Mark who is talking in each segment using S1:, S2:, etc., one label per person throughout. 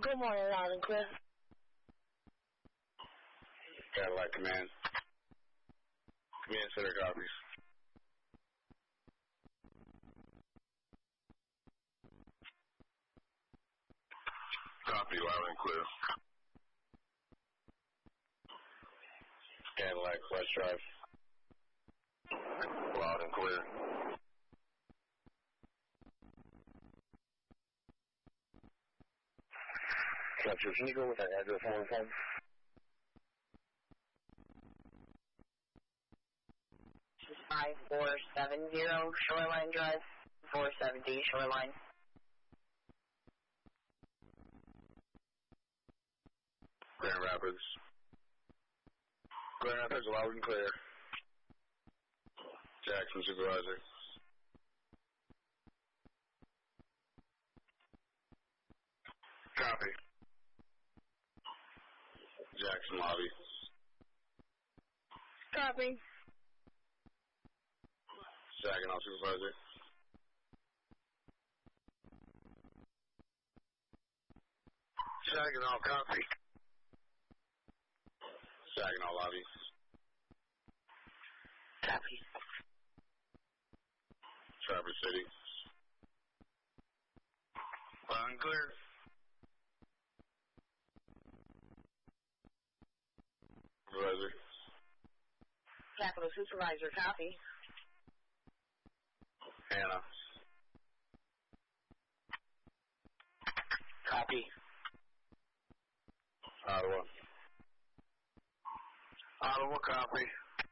S1: Good morning, loud and clear.
S2: Cadillac Command. Command Center copies. Copy, loud and clear. Cadillac West Drive. Loud and clear. Capture, can you go with that address one more time?
S1: 5470 Shoreline Drive, 470 Shoreline.
S2: Grand Rapids. Grand Rapids, loud and clear. Jackson Supervisor. Copy. Jackson Lobby.
S1: Copy.
S2: Saginaw Supervisor. Saginaw, copy. Saginaw Lobby.
S1: Copy.
S2: Traverse City. Loud and clear. Supervisor.
S1: Capital Supervisor, copy.
S2: Hannah.
S1: Copy.
S2: Ottawa. Ottawa, copy.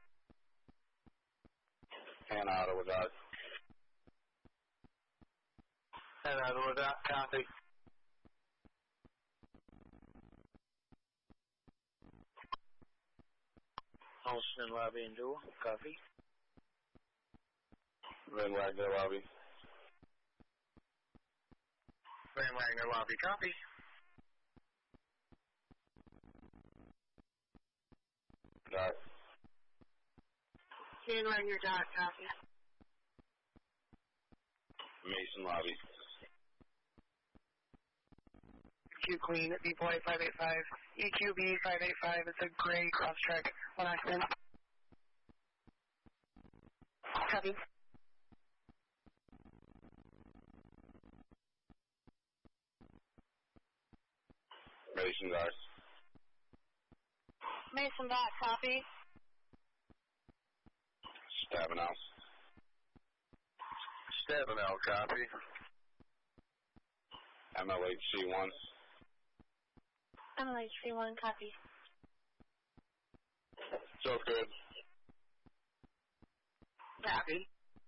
S2: Hannah, Ottawa, dot. Hannah, Ottawa, dot, copy.
S1: Austin Lobby and Dual, copy.
S2: Van Wagner Lobby. Van Wagner Lobby, copy. Dot.
S1: Van Wagner dot, copy.
S2: Mason Lobby.
S1: EQ Queen, B-Boy 585. EQB 585, it's a gray cross-track, 1 accident. Copy.
S2: Mason dot.
S1: Mason dot, copy.
S2: Stabenow. Stabenow, copy. MLHC1.
S1: MLHC1, copy.
S2: So good.
S1: Copy.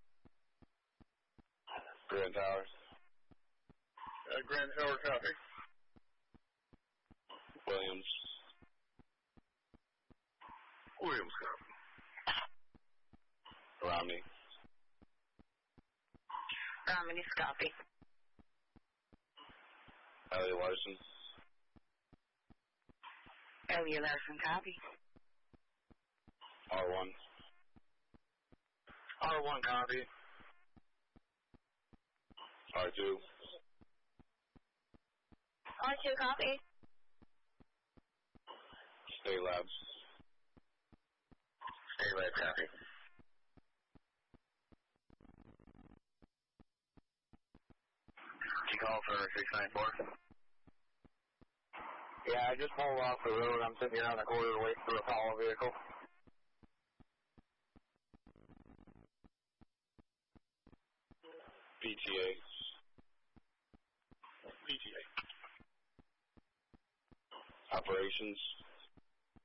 S2: Grand Tower. Grand Tower, copy. Williams. Williams, copy. Romney.
S1: Romney's copy.
S2: Elliot Larson.
S1: Elliot Larson, copy.
S2: R1. R1, copy. R2.
S1: R2, copy.
S2: State Labs. State Lab, copy. Did you call for 694? Yeah, I just pulled off the road. I'm sitting here on the corner waiting for a follow vehicle. PTA. PTA. Operations.